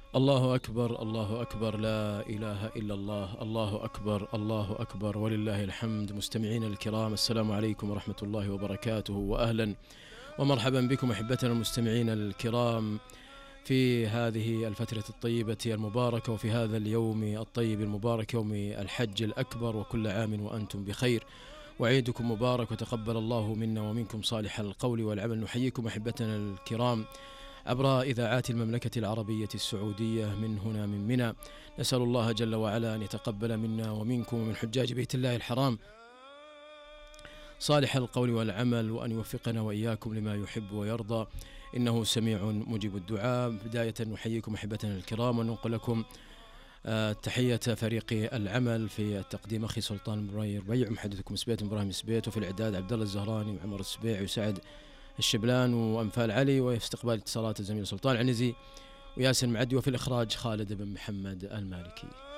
الله أكبر الله أكبر، لا إله إلا الله، الله أكبر الله أكبر ولله الحمد. مستمعين الكرام، السلام عليكم ورحمة الله وبركاته، وأهلا ومرحبا بكم أحبتنا المستمعين الكرام في هذه الفترة الطيبة المباركة، وفي هذا اليوم الطيب المبارك، يوم الحج الأكبر، وكل عام وأنتم بخير، وعيدكم مبارك، وتقبل الله منا ومنكم صالح القول والعمل. نحييكم أحبتنا الكرام عبر إذاعات المملكة العربية السعودية من هنا من منى. نسأل الله جل وعلا أن يتقبل منا ومنكم ومن حجاج بيت الله الحرام صالح القول والعمل، وأن يوفقنا وإياكم لما يحب ويرضى، إنه سميع مجيب الدعاء. بداية نحييكم أحبتنا الكرام، وننقل لكم تحية فريق العمل في التقديم أخي سلطان ربيع، محدثكم سبيت إبراهيم سبيت، وفي الإعداد عبد الله الزهراني وعمر السبيع وسعد الشبلان وأنفال علي، وفي استقبال اتصالات الزميل سلطان عنزي وياسر معدي، وفي الإخراج خالد بن محمد المالكي.